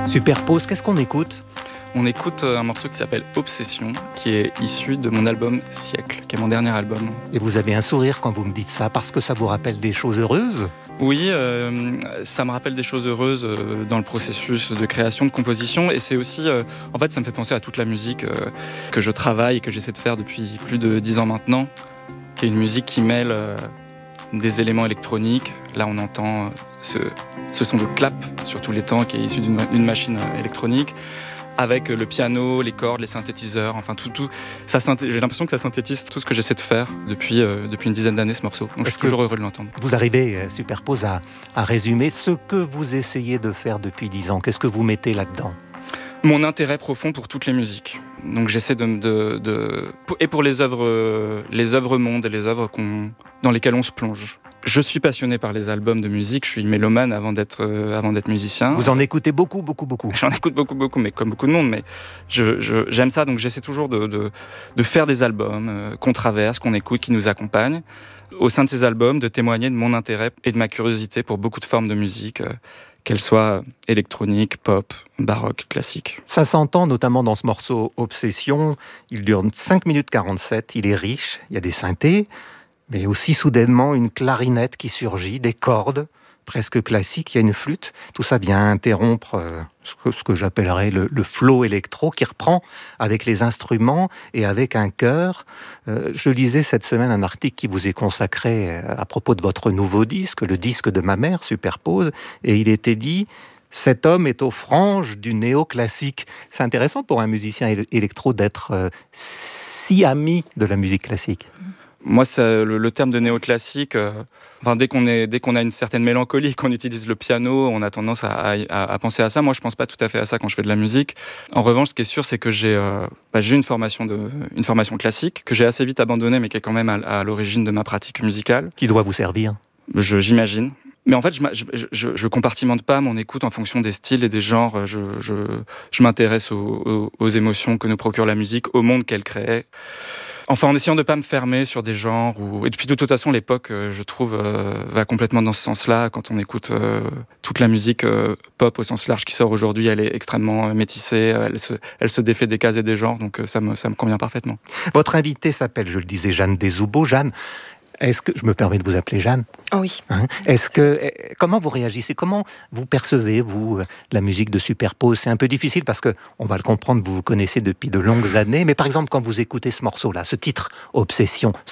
Superpose, qu'est-ce qu'on écoute ? On écoute un morceau qui s'appelle Obsession, qui est issu de mon album Siècle, qui est mon dernier album. Et vous avez un sourire quand vous me dites ça, parce que ça vous rappelle des choses heureuses ? Oui, ça me rappelle des choses heureuses dans le processus de création, de composition. Et c'est aussi, en fait, ça me fait penser à toute la musique que je travaille et que j'essaie de faire depuis plus de 10 ans maintenant, qui est une musique qui mêle des éléments électroniques. Là, on entend ce son de clap sur tous les temps, qui est issu d'une machine électronique, avec le piano, les cordes, les synthétiseurs, enfin tout. J'ai l'impression que ça synthétise tout ce que j'essaie de faire depuis une dizaine d'années, ce morceau. Donc je suis toujours heureux de l'entendre. Vous arrivez, Superpose, à résumer ce que vous essayez de faire depuis 10 ans. Qu'est-ce que vous mettez là-dedans ? Mon intérêt profond pour toutes les musiques. Donc j'essaie et pour les œuvres mondes et les œuvres dans lesquelles on se plonge. Je suis passionné par les albums de musique, je suis mélomane avant d'être musicien. Vous en écoutez beaucoup ? J'en écoute beaucoup, mais comme beaucoup de monde, mais j'aime ça, donc j'essaie toujours de faire des albums qu'on traverse, qu'on écoute, qui nous accompagnent. Au sein de ces albums, de témoigner de mon intérêt et de ma curiosité pour beaucoup de formes de musique, qu'elles soient électroniques, pop, baroque, classique. Ça s'entend notamment dans ce morceau Obsession, il dure 5 minutes 47, il est riche, il y a des synthés, mais aussi soudainement une clarinette qui surgit, des cordes presque classiques, il y a une flûte. Tout ça vient interrompre ce que j'appellerais le flow électro qui reprend avec les instruments et avec un chœur. Je lisais cette semaine un article qui vous est consacré à propos de votre nouveau disque, le disque de ma mère, Superpose, et il était dit « Cet homme est aux franges du néoclassique ». C'est intéressant pour un musicien électro d'être si ami de la musique classique. Moi, c'est le terme de néoclassique, dès qu'on a une certaine mélancolie, qu'on utilise le piano, on a tendance à penser à ça. Moi, je pense pas tout à fait à ça quand je fais de la musique. En revanche, ce qui est sûr, c'est que j'ai une formation classique, que j'ai assez vite abandonnée, mais qui est quand même à l'origine de ma pratique musicale. Qui doit vous servir ? J'imagine. Mais en fait, je compartimente pas mon écoute en fonction des styles et des genres. Je m'intéresse aux émotions que nous procure la musique, au monde qu'elle crée. Enfin, en essayant de ne pas me fermer sur des genres. Et puis, de toute façon, l'époque, je trouve, va complètement dans ce sens-là. Quand on écoute toute la musique pop au sens large qui sort aujourd'hui, elle est extrêmement métissée. Elle se défait des cases et des genres. Donc, ça me convient parfaitement. Votre invitée s'appelle, je le disais, Jeanne Desoubeaux. Jeanne, est-ce que je me permets de vous appeler Jeanne ? Oh oui. Comment vous réagissez ? Comment vous percevez, vous, la musique de Superpose ? C'est un peu difficile parce que, on va le comprendre, vous vous connaissez depuis de longues années. Mais par exemple, quand vous écoutez ce morceau-là, ce titre Obsession,